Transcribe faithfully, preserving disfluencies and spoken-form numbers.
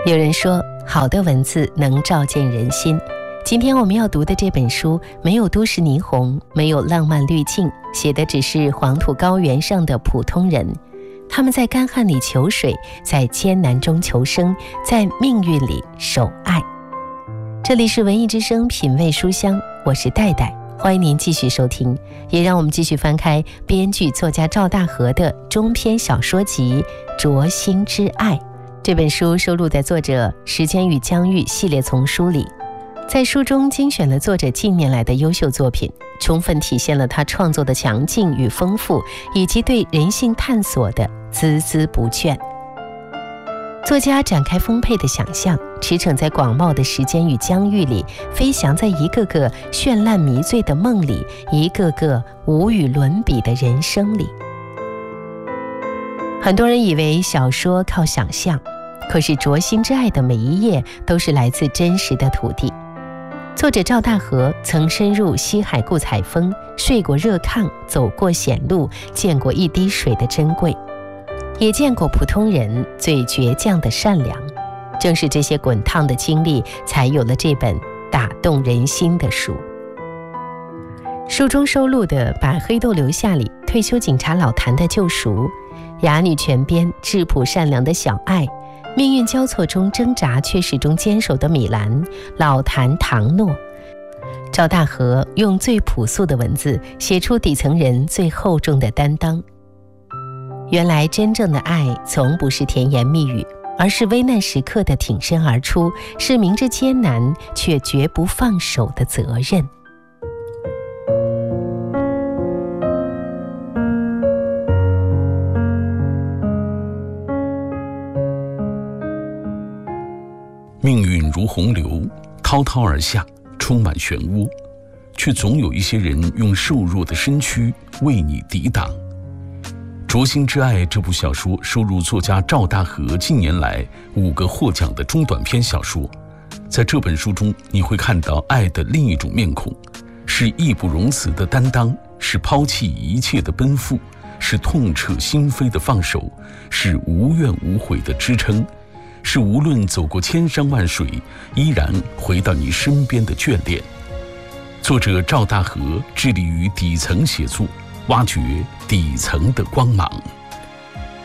有人说，好的文字能照见人心。今天我们要读的这本书，没有都市霓虹，没有浪漫滤镜，写的只是黄土高原上的普通人。他们在干旱里求水，在艰难中求生，在命运里守爱。这里是文艺之声品味书香，我是戴戴，欢迎您继续收听，也让我们继续翻开编剧作家赵大河的中篇小说集《灼心之爱》。这本书收录在作者时间与疆域系列丛书里，在书中精选了作者近年来的优秀作品，充分体现了他创作的强劲与丰富，以及对人性探索的孜孜不倦。作家展开丰沛的想象，驰骋在广袤的时间与疆域里，飞翔在一个个绚烂迷醉的梦里，一个个无与伦比的人生里。很多人以为小说靠想象，可是灼心之爱的每一页都是来自真实的土地。作者赵大河曾深入西海固采风，睡过热炕，走过险路，见过一滴水的珍贵，也见过普通人最倔强的善良。正是这些滚烫的经历，才有了这本打动人心的书。书中收录的《把黑豆留下》里，退休警察老谭的救赎，哑女泉边质朴善良的小爱，命运交错中挣扎却始终坚守的米兰，老谭唐诺。赵大河用最朴素的文字写出底层人最厚重的担当。原来真正的爱从不是甜言蜜语，而是危难时刻的挺身而出，是明知艰难却绝不放手的责任。 命运如洪流，滔滔而下，充满漩涡，却总有一些人用瘦弱的身躯为你抵挡。《灼心之爱》这部小说收入作家赵大河近年来五个获奖的中短篇小说。在这本书中，你会看到爱的另一种面孔，是义不容辞的担当，是抛弃一切的奔赴，是痛彻心扉的放手，是无怨无悔的支撑，是无论走过千山万水，依然回到你身边的眷恋。作者赵大河致力于底层写作，挖掘底层的光芒。